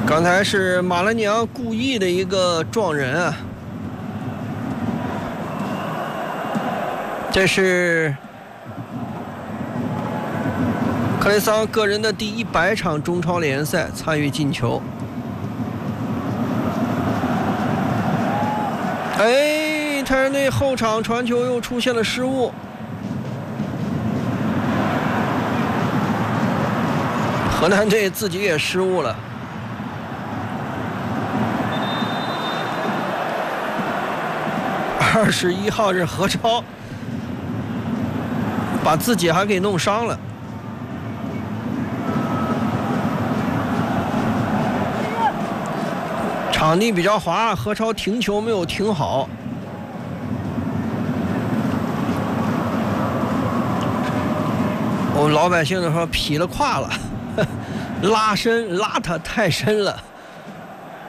刚才是马兰尼昂故意的一个撞人啊，这是克雷桑个人的第100场中超联赛参与进球。哎，泰尔内后场传球又出现了失误。河南队自己也失误了。21号是何超，把自己还给弄伤了。场地比较滑，何超停球没有停好。我们老百姓的说劈了胯了，拉伸拉他太深了。